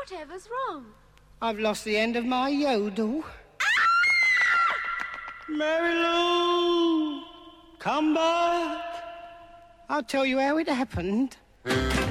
Whatever's wrong? I've lost the end of my yodel. Mary Lou, come back. I'll tell you how it happened.